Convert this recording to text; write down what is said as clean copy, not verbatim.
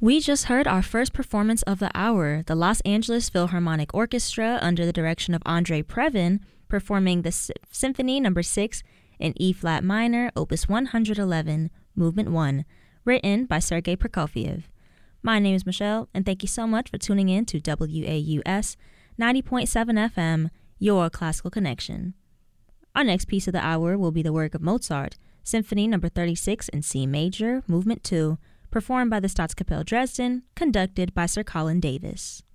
We just heard our first performance of the hour, the Los Angeles Philharmonic Orchestra under the direction of Andre Previn, performing the Symphony No. 6 in E-flat minor, Opus 111, Movement 1, written by Sergei Prokofiev. My name is Michelle, and thank you so much for tuning in to WAUS 90.7 FM, your classical connection. Our next piece of the hour will be the work of Mozart, Symphony No. 36 in C major, Movement 2, performed by the Staatskapelle Dresden, conducted by Sir Colin Davis.